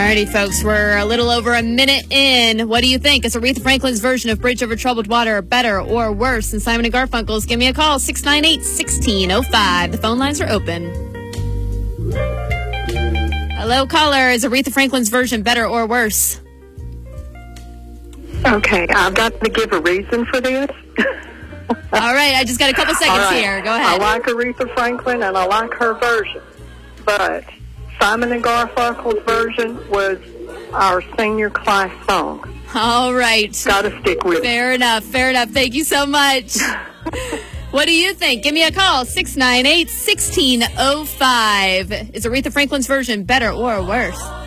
Alrighty, folks, we're a little over a minute in. What do you think? Is Aretha Franklin's version of Bridge Over Troubled Water better or worse than Simon & Garfunkel's? Give me a call, 698-1605. The phone lines are open. Hello, caller. Is Aretha Franklin's version better or worse? Okay, I've got to give a reason for this. All right, I just got a couple seconds here. Go ahead. I like Aretha Franklin, and I like her version. But Simon & Garfunkel's version was our senior class song. All right. Got to stick with it. Fair enough. Thank you so much. What do you think? Give me a call, 698-1605. Is Aretha Franklin's version better or worse?